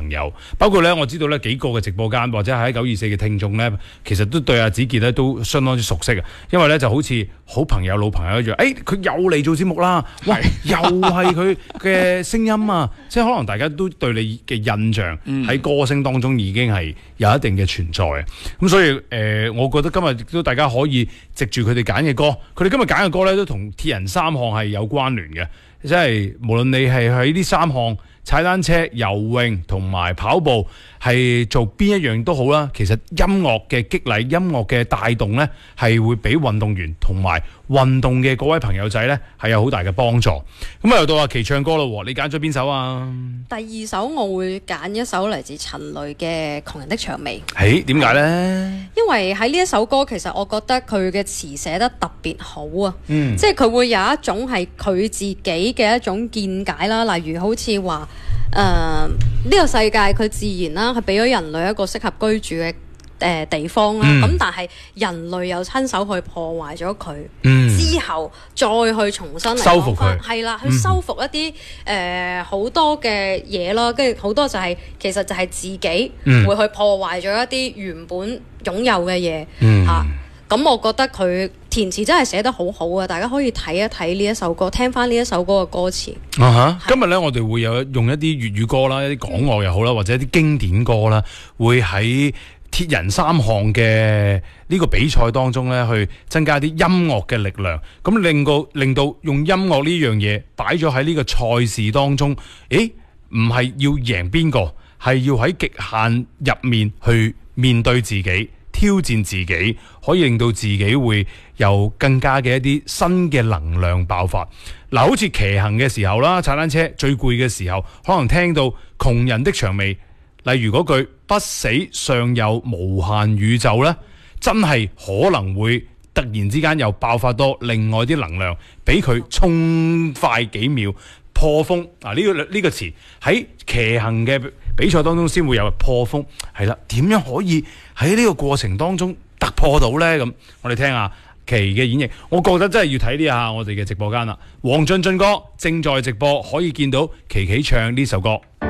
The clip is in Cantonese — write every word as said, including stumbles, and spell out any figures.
友，包括咧我知道咧幾個嘅直播間或者喺九二四嘅聽眾咧，其實都對阿子健咧都相當之熟悉嘅，因為咧就好似好朋友老朋友一樣，誒、欸、佢又嚟做節目啦，哇又係佢嘅聲音啊，即係可能大家都對你嘅印象喺歌聲當中已經係有一定嘅存在，咁所以誒、呃，我覺得今日亦都大家可以藉住佢哋揀嘅歌，佢哋今日揀嘅歌咧都同鐵人三項係有關聯嘅。即係無論你係喺呢三項踩單車、游泳同埋跑步係做邊一樣都好啦，其實音樂嘅激勵、音樂嘅帶動呢，係會俾運動員同埋運動嘅各位朋友仔呢，係有好大嘅幫助。咁啊又到阿琪唱歌咯，你揀咗邊首啊？ 第二首我會揀一首嚟自陳蕾嘅《窮人的薔薇》。 誒點解呢？ 因為喺呢一首歌，其實我覺得佢嘅詞寫得特別好啊， 嗯、 即係佢會有一種係佢自己嘅一種見解啦，例如好似話誒呢個世界佢自然啦係俾咗人類一個適合居住嘅誒、呃、地方啦，咁、嗯、但係人類又親手去破壞咗佢，嗯、之後再去重新嚟修復佢， 係啦，去修復一啲誒好多嘅嘢咯，跟住好多就係、是、其實就係自己會去破壞咗一啲原本擁有嘅嘢嚇。嗯啊咁我覺得佢填詞真係寫得好好啊！大家可以睇一睇呢一首歌，聽翻呢一首歌嘅歌詞。 啊哈！今日咧，我哋會有用一啲粵語歌啦，一啲港樂又好啦，或者一啲經典歌啦，會喺鐵人三項嘅呢個比賽當中咧，去增加啲音樂嘅力量，咁令到令到用音樂呢樣嘢擺咗喺呢個賽事當中，誒唔係要贏邊個，係要喺極限入面去面對自己。挑戰自己，可以令到自己會有更加嘅一啲新嘅能量爆發。嗱、啊，好似騎行嘅時候啦，踩單車最攰嘅時候，可能聽到窮人的薔薇，例如嗰句不死尚有無限宇宙呢，真係可能會突然之間又爆發多另外啲能量，俾佢衝快幾秒破風。啊，呢、這個呢、這個詞喺騎行嘅比賽當中先會有破風，係啦，點樣可以喺呢個過程當中突破到呢？咁我哋聽下琪嘅演繹，我覺得真係要睇呢下我哋嘅直播間啦。黃俊俊哥正在直播，可以見到琪琪唱呢首歌。